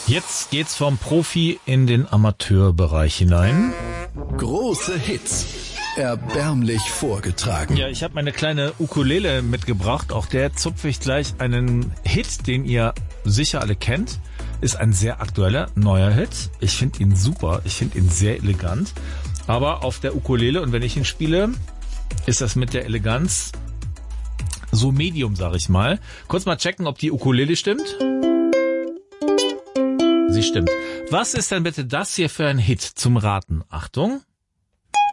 Jetzt geht's vom Profi in den Amateurbereich hinein. Große Hits. Erbärmlich vorgetragen. Ja, ich habe meine kleine Ukulele mitgebracht. Auch der zupfe ich gleich einen Hit, den ihr sicher alle kennt. Ist ein sehr aktueller, neuer Hit. Ich finde ihn super. Ich finde ihn sehr elegant. Aber auf der Ukulele, und wenn ich ihn spiele, ist das mit der Eleganz so Medium, sag ich mal. Kurz mal checken, ob die Ukulele stimmt. Sie stimmt. Was ist denn bitte das hier für ein Hit zum Raten? Achtung.